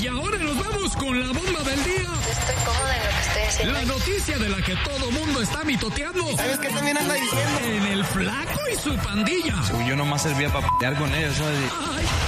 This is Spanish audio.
Y ahora nos vamos con la bomba del día. Estoy cómoda en lo que estoy haciendo. La noticia de la que todo mundo está mitoteando. ¿Sabes qué también anda diciendo? En el Flaco y su pandilla. Yo nomás servía para pelear con ellos, ¿sabes? Ay,